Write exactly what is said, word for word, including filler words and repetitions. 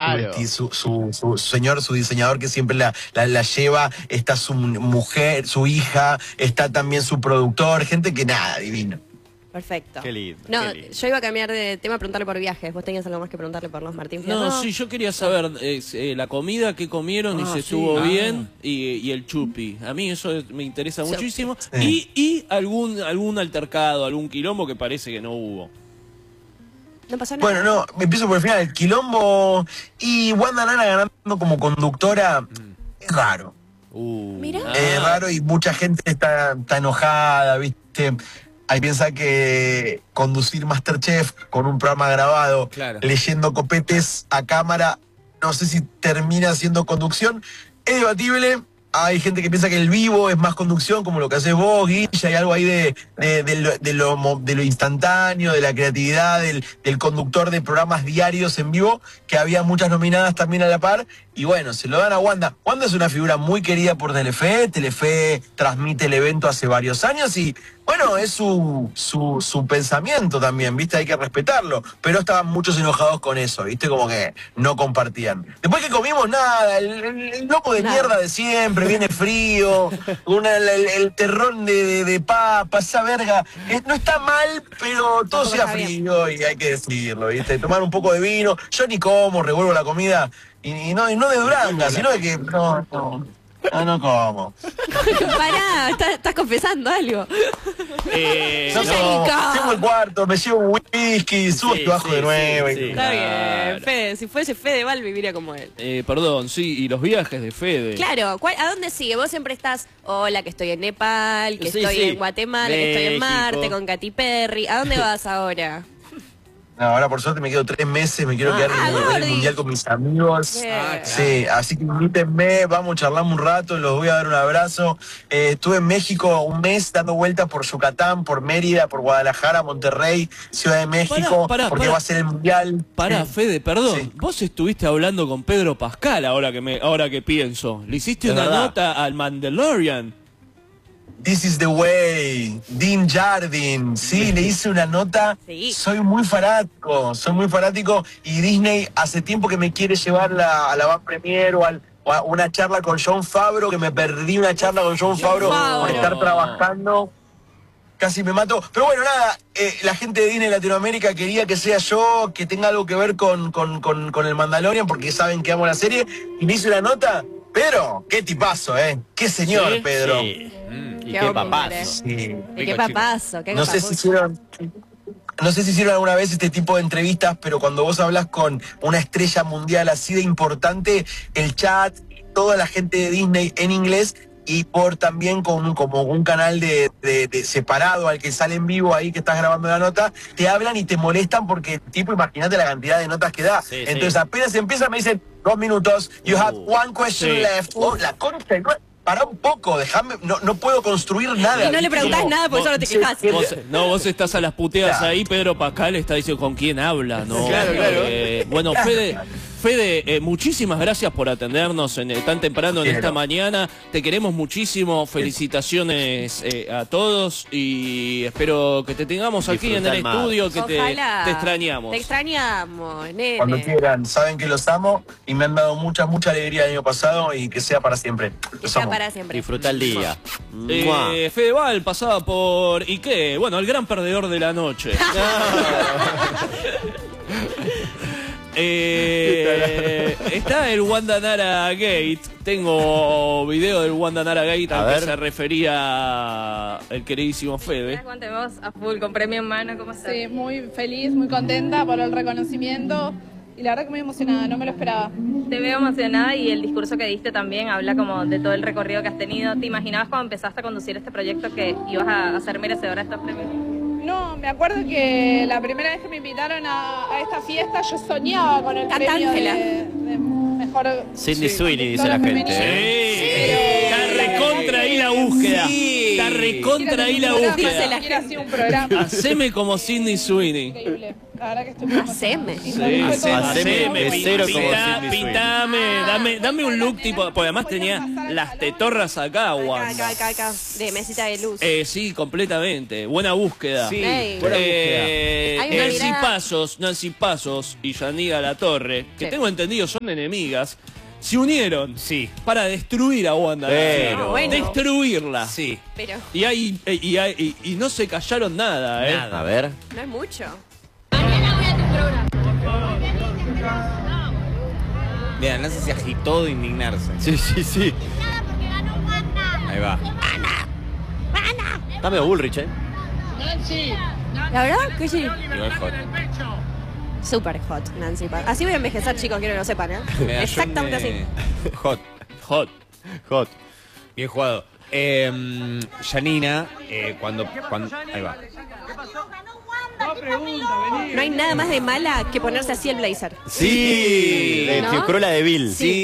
claro. su, su, su, su señor, su diseñador que siempre la, la, la lleva, está su mujer, su hija, está también su productor, gente que nada, divino. Perfecto. Qué lindo. No, qué lindo. yo iba a cambiar de tema a preguntarle por viajes. ¿Vos tenías algo más que preguntarle por los Martín Fierro? No, sí, yo quería saber eh, eh, la comida que comieron Ah, y si sí. estuvo Ah. bien y, y el chupi. A mí eso me interesa Sí. muchísimo. Sí. Y, y algún, algún altercado, algún quilombo que parece que no hubo. No pasó nada. Bueno, no, me empiezo por el final. El quilombo y Wanda Nara ganando como conductora es raro. Uh, Mirá. ah. Es raro y mucha gente está, está enojada, ¿viste? Hay piensa que conducir MasterChef con un programa grabado, Claro. leyendo copetes a cámara, no sé si termina siendo conducción. Es debatible. Hay gente que piensa que el vivo es más conducción, como lo que haces vos, Guilla, hay algo ahí de, de, de, lo, de, lo, mo- de lo instantáneo, de la creatividad, del, del conductor de programas diarios en vivo, que había muchas nominadas también a la par. Y bueno, se lo dan a Wanda. Wanda es una figura muy querida por Telefe. Telefe transmite el evento hace varios años y, bueno, es su, su, su pensamiento también, ¿viste? Hay que respetarlo. Pero estaban muchos enojados con eso, ¿viste? Como que no compartían. Después que comimos, nada, el, el, el lomo de Nada. mierda de siempre, viene frío, una, el, el, el terrón de, de, de papa, esa verga. Eh, no está mal, pero todo Tampoco sea está bien. frío y hay que decirlo, ¿viste? Tomar un poco de vino. Yo ni como, revuelvo la comida. Y, y no, y no de Duranga, sino de que no, no, no, no como. Pará, estás, estás confesando algo. Eh, No, Yo como. rica. Tengo el cuarto, me llevo un whisky, subo Sí, y bajo sí, de nuevo. sí, y- sí. Está Claro. bien, Fede. Si fuese Fede Val, viviría como él. eh, perdón, sí, y los viajes de Fede. Claro, ¿cuál- ¿a dónde sigue? Vos siempre estás, hola, que estoy en Nepal, que Sí, estoy sí. en Guatemala, que estoy en México. Marte con Katy Perry. ¿A dónde vas ahora? No, ahora por suerte me quedo tres meses, me quiero Ah, quedar ah, en el Gordi. mundial con mis amigos. Bien. Ah, claro. Sí, así que invítenme, vamos, charlamos un rato, los voy a dar un abrazo. Eh, estuve en México un mes dando vueltas por Yucatán, por Mérida, por Guadalajara, Monterrey, Ciudad de México, Pará, pará, porque pará. va a ser el mundial. Pará, Eh, Fede, perdón. Sí. Vos estuviste hablando con Pedro Pascal ahora que me, ahora que pienso. Le hiciste Es una verdad. nota al Mandalorian. This is the way, Dean Jardin, sí, le hice una nota, Sí. soy muy fanático, soy muy fanático y Disney hace tiempo que me quiere llevar la- a la Van Premier o, al- o a una charla con Jon Favreau, que me perdí una charla con Jon Favreau por Favreau. estar trabajando, casi me mato, pero bueno, nada, eh, la gente de Disney Latinoamérica quería que sea yo, que tenga algo que ver con, con, con, con el Mandalorian, porque saben que amo la serie, y le hice una nota, Pedro, qué tipazo, eh, qué señor, ¿Sí? Pedro. Sí. Mm, y Qué qué hombre. papazo. Sí. ¿Y qué papazo? ¿Qué No sé si papazo? hicieron, no sé si hicieron alguna vez este tipo de entrevistas, pero cuando vos hablas con una estrella mundial así de importante, el chat, toda la gente de Disney en inglés y por también con un, como un canal de, de- de separado al que sale en vivo ahí que estás grabando la nota, te hablan y te molestan porque, tipo, imagínate la cantidad de notas que da. Sí, sí. Entonces apenas empieza me dicen, dos minutos, you have Uh, one question sí. left. Oh, la concha, no, para un poco, déjame, no, no puedo construir nada. Y no le preguntás Como- nada porque solo te Sí, quejas. sí. Vos, no, vos estás a las puteas Claro. ahí, Pedro Pascal está diciendo con quién habla, ¿no? Claro, claro. Eh, bueno, Fede, Fede eh, muchísimas gracias por atendernos en, eh, tan temprano en Quiero. esta mañana. Te queremos muchísimo, felicitaciones eh, a todos y espero que te tengamos aquí en Disfruta el el mar. estudio, que te, Ojalá. te extrañamos. Te extrañamos, nene. Cuando quieran, saben que los amo y me han dado mucha, mucha alegría el año pasado y que sea para siempre. Que Los sea amo. para siempre. Disfruta el día. Mua. Eh, Fedeval pasaba por Ike, bueno, el gran perdedor de la noche. Eh, está el Wanda Nara Gate. Tengo video del Wanda Nara Gate A al que ver. se refería el queridísimo Fede. Contemos a full con premio en mano, ¿cómo estás? Sí, muy feliz, muy contenta por el reconocimiento y la verdad que muy emocionada, no me lo esperaba. Te veo emocionada y el discurso que diste también habla como de todo el recorrido que has tenido. ¿Te imaginabas cuando empezaste a conducir este proyecto que ibas a, a ser merecedora de estos premios? No, me acuerdo que la primera vez que me invitaron a, a esta fiesta yo soñaba con el Canta premio de, Ángela. de mejor Cindy sí, Sweeney, dice la conductora gente. femenina. Sí, Pero- está recontra ahí la búsqueda. Sí. Está recontra ahí la Dice búsqueda. Quiero hacer un programa. Haceme como Sidney Sweeney. Increíble. La verdad que estoy muy Haceme. emocionada. Sí, Fue todo haceme, demasiado de cero como pinta- Sidney Sweeney. pintame, dame, dame un look tipo, porque además tenía las tetorras acá, Acá, Wanda. acá, acá, acá, de mesita de luz. Eh, sí, completamente. Buena búsqueda. Sí, Ey. buena Eh, Hay una Nancy mirada- Pasos, Nancy Pasos y Yanira Latorre, que Sí. tengo entendido son enemigas, se unieron Sí. para destruir a Wanda. Pero- Ah, bueno. Destruirla. Sí. Pero Y, hay, y, hay- y, y no se callaron nada, ¿eh? Nada. A ver. no es mucho. Mira, Nancy se agitó de indignarse. Sí, sí, sí. Ahí va. Está medio Bullrich, ¿eh? La verdad que sí. Igual hot. Super hot, Nancy Paz. Así voy a envejecer, chicos, quiero que lo sepan, ¿eh? Medallón Exactamente así. de- Hot. Hot. Hot. Bien jugado. Eh, Janina, eh, cuando, cuando. Ahí va. No hay nada más de mala que ponerse así el blazer. Sí. Le ¿No? Tío Corolla de Bill. Sí.